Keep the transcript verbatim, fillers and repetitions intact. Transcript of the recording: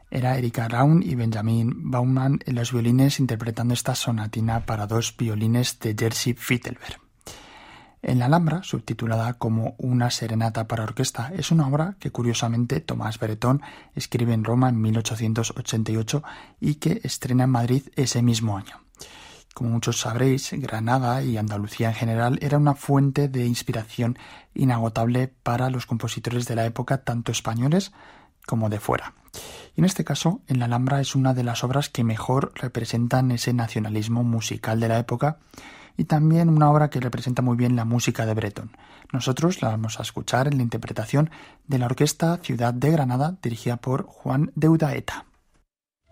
Era Erika Raun y Benjamin Baumann en los violines interpretando esta sonatina para dos violines de Jerzy Fiedler. En la Alhambra, subtitulada como Una serenata para orquesta, es una obra que curiosamente Tomás Bretón escribe en Roma en mil ochocientos ochenta y ocho y que estrena en Madrid ese mismo año. Como muchos sabréis, Granada y Andalucía en general era una fuente de inspiración inagotable para los compositores de la época, tanto españoles como de fuera. Y en este caso, en la Alhambra es una de las obras que mejor representan ese nacionalismo musical de la época y también una obra que representa muy bien la música de Bretón. Nosotros la vamos a escuchar en la interpretación de la Orquesta Ciudad de Granada, dirigida por Juan de Udaeta.